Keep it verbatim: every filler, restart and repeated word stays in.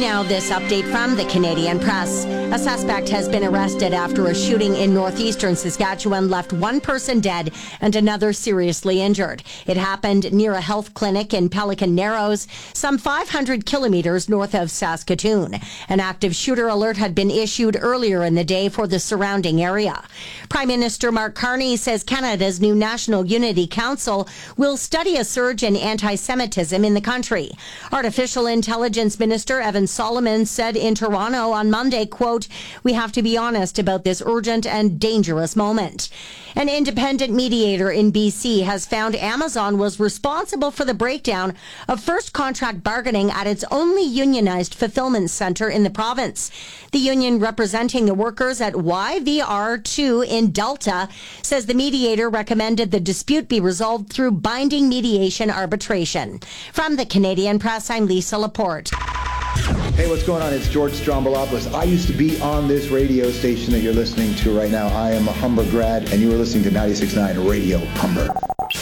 Now, this update from the Canadian Press. A suspect has been arrested after a shooting in northeastern Saskatchewan left one person dead and another seriously injured. It happened near a health clinic in Pelican Narrows, some five hundred kilometers north of Saskatoon. An active shooter alert had been issued earlier in the day for the surrounding area. Prime Minister Mark Carney says Canada's new National Unity Council will study a surge in anti-Semitism in the country. Artificial Intelligence Minister Evan Solomon said in Toronto on Monday, quote, "We have to be honest about this urgent and dangerous moment." An independent mediator in B C has found Amazon was responsible for the breakdown of first contract bargaining at its only unionized fulfillment center in the province. The union representing the workers at Y V R two in Delta says the mediator recommended the dispute be resolved through binding mediation arbitration. From the Canadian Press, I'm Lisa Laporte. Hey, what's going on? It's George Strombolopoulos. I used to be on this radio station that you're listening to right now. I am a Humber grad, and you are listening to ninety-six point nine Radio Humber.